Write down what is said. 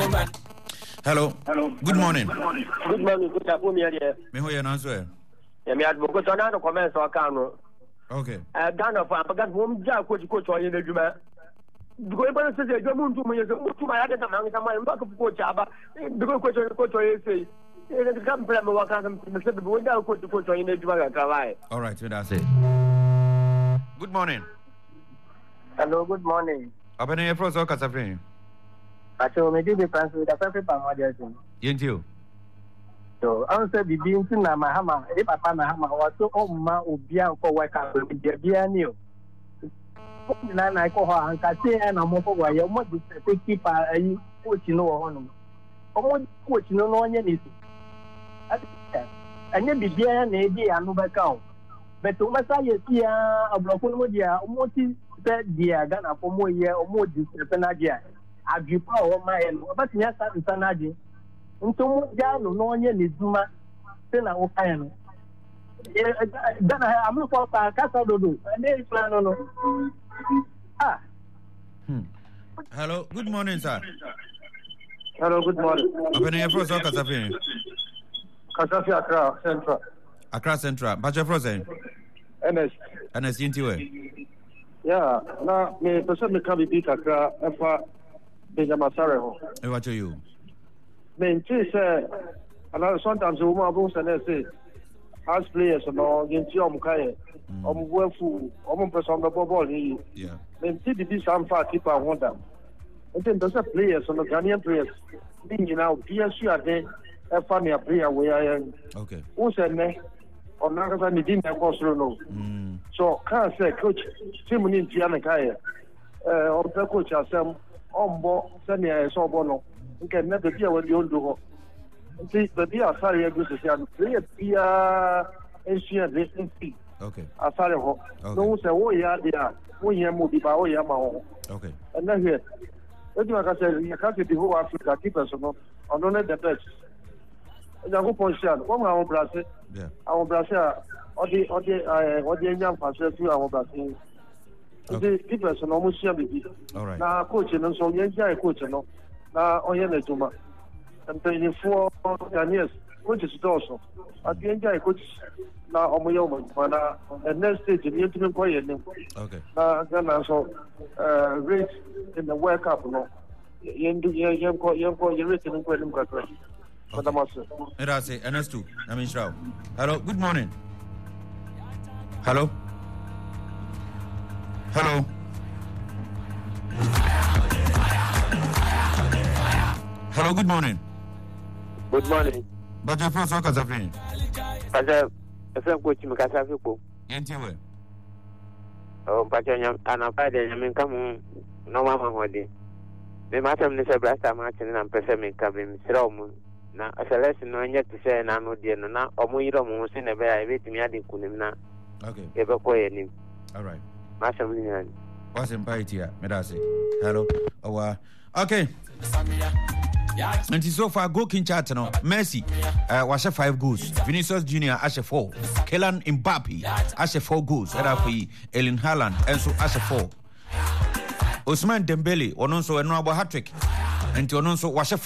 Hello. Good morning. Good morning. Good afternoon. Me who you answer? Me advocate so na no comment so aka no. Okay. Ghana for apaga mo ja coach oyin na djuma. Because when say say djuma ntu mo yese ntu ma ya de ma nka ma mba ko coach aba. Because coach oyin say e come play me waka me say be wo ja coach oyin na djuma ka why. All right, so that's it. Good morning. Hello, good morning. Abene ye fro so kasa free. Acho me di France with the paper ma dia so. Yentio. So, I said, the being to Namahama, if I found Mahama was so ma ubia for work out with the Bianio. Then I call her and say, and I'm over why you want to keep a coach, you know, on. Almost coach, no one is. And then the Bian, and no back out. But to my side, you a blocomodia, almost said, dear, Ghana for more year or more disciplinary. I give power my end, but yes, I'm Sanaji. Ntomo jalo no onye nezuma se na wo kan no Ghana am for kasa dodo dey plan no Hello, good morning, sir. Hello, good morning. Abene ye fro so kasa free. Kasafi Accra Central. But your frozen. NS Yentio. Yeah, na me person me can be Accra efa Benjamin Sare ho. E what you? Men say sometimes we must say as players no yenti omkaye omwefu person the ball here. Yeah. Men see the some far keeper wonder. And then those players on the Ghanaian players being now PSU are there a funny player where okay. Who said me on Nagasa ni didn't cost no. So can't say coach Simon Tiana Kaya or the coach asem ombo senior so bono. Okay, never be what you do. See, the dear sorry, I go to say, Pia Asia, they think. Okay. I sorry, no, say, oh, yeah, they are. We are moving by Oyama. Okay. And then here, like I said, you can't be whole Africa, keep us on only the best. And I hope on share. One our Brazil, our Brazil, or the young pastor through our Brazil. Okay. Keep us on almost share. All right. Now, coach, and so young coach, no. Na oyene juma and 24 years which is also at the end coach na omoyo mana and next stage you to go yen okay na Ghana so race in the World Cup no yen ko race in ko nim ka era say NS2 I mean Shroud. Hello, good morning. Hello. Hello, good morning. Good morning. But your first work as a friend. As a friend coach Makasafipo. Anyway. Oh, Pachanyam, and a father, I mean, come no mamma holiday. The matter of the Brasta Martin and Persimmon coming, Srom. Now, as a lesson, no yet to say, and I know dear, now, or Muiro in a bear, I wait me adding Kunimna. Okay. Ever quiet. All right. Master, what's in Paitia, Medasi? Hello. Oh, okay. And so far, go Kinchart, no. Messi, was 5 goals. Vinicius Junior, Ashe 4. Kylian Mbappe, Ashe 4 goals. Erafi, Erling Haaland, and so Ashe 4. Ousmane Dembele, Ononso, and Noabo hat trick. And Ononso, was 4.